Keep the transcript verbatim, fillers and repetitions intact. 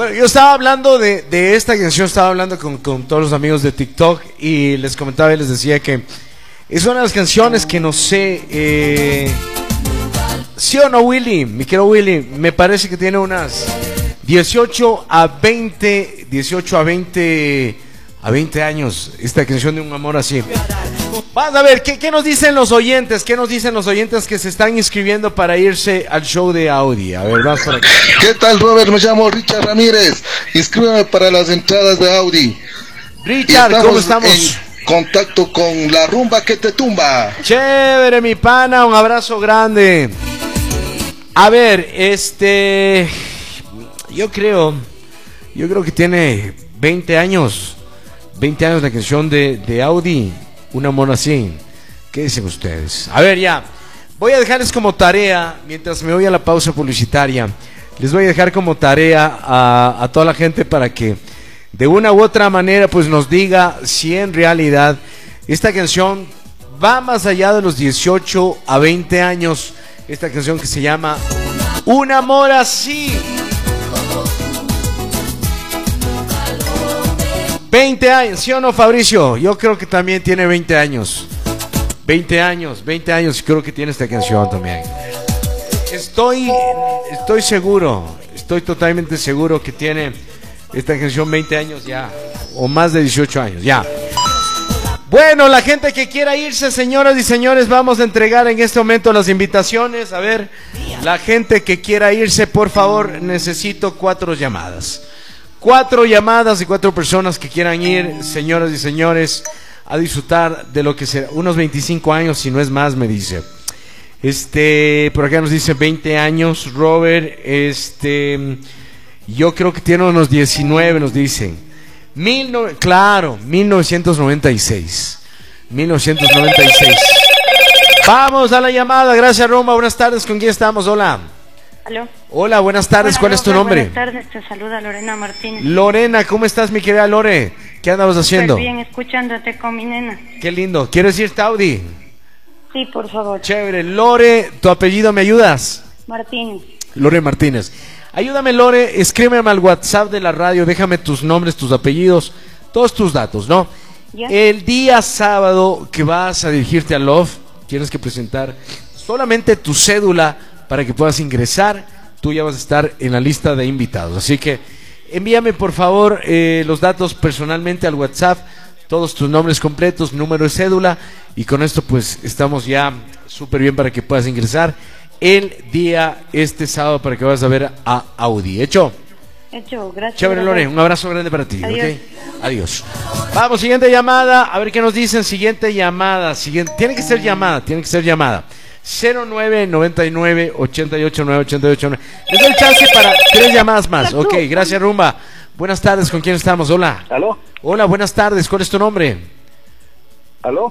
Bueno, yo estaba hablando de, de esta canción, estaba hablando con, con todos los amigos de TikTok y les comentaba y les decía que es una de las canciones que no sé, eh, ¿sí o no, Willy? Mi querido Willy, me parece que tiene unas dieciocho a veinte, dieciocho a veinte, a veinte años, esta canción de Un Amor Así. Vamos a ver, ¿qué, ¿qué nos dicen los oyentes? ¿Qué nos dicen los oyentes que se están inscribiendo para irse al show de Audi? A ver, vamos por aquí. ¿Qué tal, Robert? Me llamo Richard Ramírez. Inscríbeme para las entradas de Audi. Richard, estamos ¿cómo estamos? En contacto con La Rumba que te tumba. Chévere, mi pana, un abrazo grande. A ver, este... Yo creo... Yo creo que tiene veinte años. veinte años la canción de, de Audi. Un Amor Así. ¿Qué dicen ustedes? A ver, ya. Voy a dejarles como tarea, mientras me voy a la pausa publicitaria, les voy a dejar como tarea a, a toda la gente para que de una u otra manera pues nos diga si en realidad esta canción va más allá de los dieciocho a veinte años. Esta canción que se llama Un Amor Así. veinte años, ¿sí o no, Fabricio? Yo creo que también tiene veinte años. veinte años, veinte años creo que tiene esta canción también. Estoy, estoy seguro, estoy totalmente seguro que tiene esta canción veinte años ya, o más de dieciocho años, ya. Bueno, la gente que quiera irse, señoras y señores, vamos a entregar en este momento las invitaciones. A ver, la gente que quiera irse, por favor, necesito cuatro llamadas. Cuatro llamadas y cuatro personas que quieran ir, señoras y señores, a disfrutar de lo que será, unos veinticinco años, si no es más, me dice. Este, por acá nos dice veinte años, Robert, este, yo creo que tiene unos diecinueve, nos dicen. Mil no, claro, mil novecientos noventa y seis. mil novecientos noventa y seis. Vamos a la llamada, gracias, Roma, buenas tardes, ¿con quién estamos? Hola. ¿Aló? Hola, buenas tardes, Hola, ¿cuál es tu nombre? Buenas tardes, te saluda Lorena Martínez. Lorena, ¿cómo estás, mi querida Lore? ¿Qué andabas haciendo? Estoy bien, escuchándote con mi nena. Qué lindo, ¿quieres irte a Audi? Sí, por favor. Chévere, Lore, ¿tu apellido me ayudas? Martínez. Lore Martínez. Ayúdame, Lore, escríbeme al WhatsApp de la radio, déjame tus nombres, tus apellidos, todos tus datos, ¿no? ¿Ya? El día sábado que vas a dirigirte a Love, tienes que presentar solamente tu cédula para que puedas ingresar. Tú ya vas a estar en la lista de invitados, así que envíame por favor eh, los datos personalmente al WhatsApp, todos tus nombres completos, número de cédula, y con esto pues estamos ya súper bien para que puedas ingresar el día este sábado para que vayas a ver a Audi. ¿Hecho? Hecho, gracias. Chévere, Lore, un abrazo grande para ti. Adiós. ¿Okay? Adiós. Vamos, siguiente llamada, a ver qué nos dicen. Siguiente llamada, siguiente, tiene que ser llamada, tiene que ser llamada. cero nueve noventa y nueve ochenta y ocho nueve ochenta y ocho nueve. Les doy chance para tres llamadas más. Ok, gracias, Rumba. Buenas tardes, ¿con quién estamos? Hola. ¿Aló? Hola, buenas tardes, ¿cuál es tu nombre? ¿Aló?